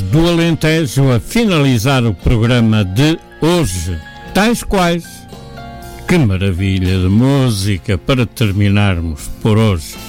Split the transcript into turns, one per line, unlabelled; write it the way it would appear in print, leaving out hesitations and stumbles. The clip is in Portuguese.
do Alentejo a finalizar o programa de hoje. Tais quais. Que maravilha de música para terminarmos por hoje.